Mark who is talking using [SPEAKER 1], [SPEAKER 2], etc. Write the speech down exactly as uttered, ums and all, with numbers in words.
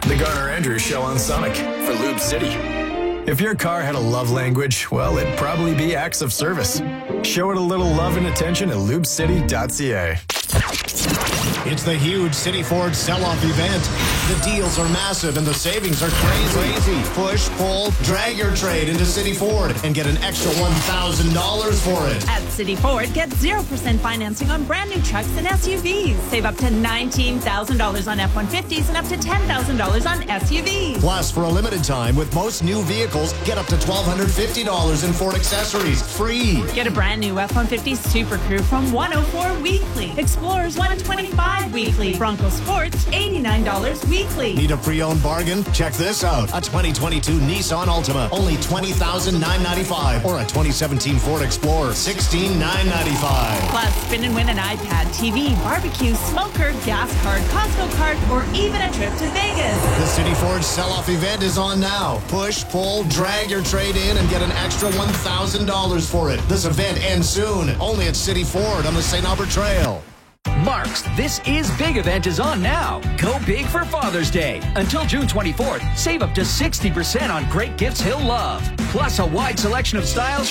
[SPEAKER 1] The Garner Andrews Show on Sonic for Lube City. If your car had a love language, well, it'd probably be acts of service. Show it a little love and attention at lube city dot c a.
[SPEAKER 2] It's the huge City Ford sell-off event. The deals are massive and the savings are crazy. Push, pull, drag your trade into City Ford and get an extra one thousand dollars for it.
[SPEAKER 3] At City Ford, get zero percent financing on brand new trucks and S U Vs. Save up to nineteen thousand dollars on F one fifties and up to ten thousand dollars on S U Vs.
[SPEAKER 2] Plus, for a limited time, with most new vehicles, get up to one thousand two hundred fifty dollars in Ford accessories free.
[SPEAKER 3] Get a brand new F one fifty Super Crew from one hundred four dollars weekly. Explorers one hundred twenty-five dollars weekly. Bronco Sports eighty-nine dollars weekly.
[SPEAKER 2] Need a pre-owned bargain? Check this out. A twenty twenty-two Nissan Altima, only twenty thousand nine hundred ninety-five dollars. Or a twenty seventeen Ford Explorer, sixteen thousand nine hundred ninety-five dollars.
[SPEAKER 3] Plus, spin and win an iPad, T V, barbecue, smoker, gas card, Costco card, or even a trip to Vegas.
[SPEAKER 2] The City Ford sell-off event is on now. Push, pull, drag your trade in and get an extra one thousand dollars for it. This event ends soon. Only at City Ford on the Saint Albert Trail.
[SPEAKER 4] Mark's This Is Big event is on now. Go big for Father's Day. Until June twenty-fourth, save up to sixty percent on great gifts he'll love. Plus a wide selection of styles